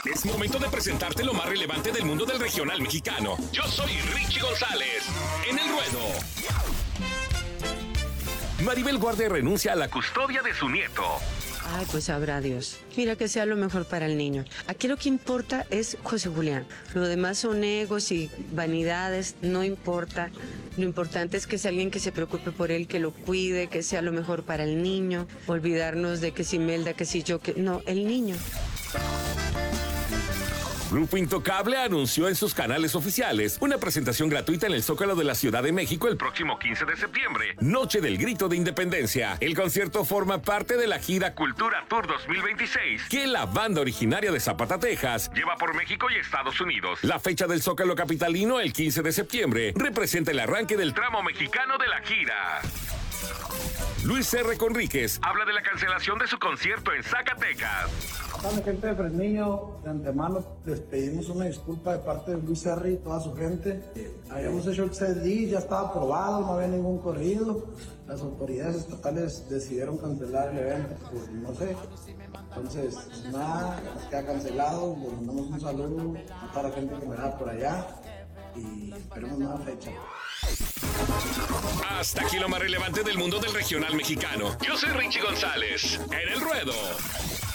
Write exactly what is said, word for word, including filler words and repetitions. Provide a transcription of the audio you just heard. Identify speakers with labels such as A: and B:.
A: Es momento de presentarte lo más relevante del mundo del regional mexicano. Yo soy Richie González, en El Ruedo. Maribel Guardia renuncia a la custodia de su nieto.
B: Ay, pues sabrá Dios. Mira que sea lo mejor para el niño. Aquí lo que importa es José Julián. Lo demás son egos y vanidades, no importa. Lo importante es que sea alguien que se preocupe por él, que lo cuide, que sea lo mejor para el niño. Olvidarnos de que si Melda, que si yo, que... No, el niño.
A: Grupo Intocable anunció en sus canales oficiales una presentación gratuita en el Zócalo de la Ciudad de México el próximo quince de septiembre, Noche del Grito de Independencia. El concierto forma parte de la gira Cultura Tour dos mil veintiséis, que la banda originaria de Zapata, Texas, lleva por México y Estados Unidos. La fecha del Zócalo capitalino, el quince de septiembre, representa el arranque del tramo mexicano de la gira. Luis R. Conríquez habla de la cancelación de su concierto en Zacatecas.
C: A la gente de Fresnillo, de antemano les pedimos una disculpa de parte de Luis R. y toda su gente. Habíamos hecho el C D, ya estaba aprobado, no había ningún corrido. Las autoridades estatales decidieron cancelar el evento, pues no sé. Entonces, nada, queda cancelado. Les mandamos un saludo a toda la gente que me da por allá y esperemos nueva fecha.
A: Hasta aquí lo más relevante del mundo del regional mexicano. Yo soy Richie González, en El Ruedo.